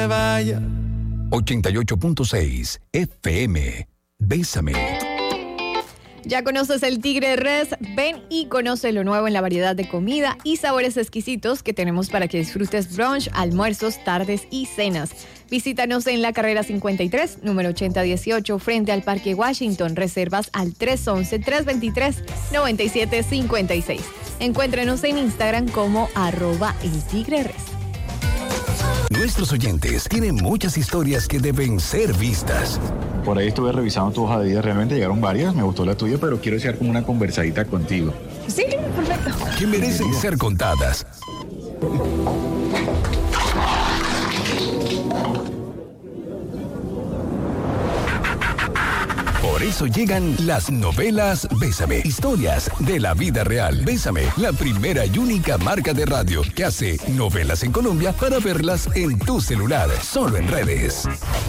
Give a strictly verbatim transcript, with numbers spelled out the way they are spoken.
Vaya. ochenta y ocho punto seis F M. Bésame. ¿Ya conoces el Tigre Res? Ven y conoce lo nuevo en la variedad de comida y sabores exquisitos que tenemos para que disfrutes brunch, almuerzos, tardes y cenas. Visítanos en la carrera cincuenta y tres, número ochenta dieciocho, frente al Parque Washington. Reservas al tres once, tres veintitrés, noventa y siete cincuenta y seis. Encuéntrenos en Instagram como arroba el Tigre Res. Nuestros oyentes tienen muchas historias que deben ser vistas. Por ahí estuve revisando tu hoja de vida, realmente llegaron varias, me gustó la tuya, pero quiero hacer como una conversadita contigo. Sí, perfecto. Que merecen ser contadas. Por eso llegan las novelas Bésame, historias de la vida real. Bésame, la primera y única marca de radio que hace novelas en Colombia para verlas en tu celular, solo en redes.